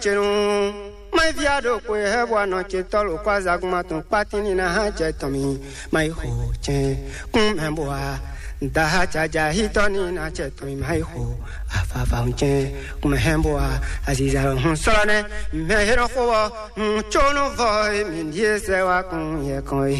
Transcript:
mai viado kwe hewa no chitolo kwa zagmaton patini na haja tomi mai ho che kumemboa daha chaja hitoni na chetomi mai ho afa faunche kumemboa aziza solane mehero ho chono voi min yese wa kun ye koi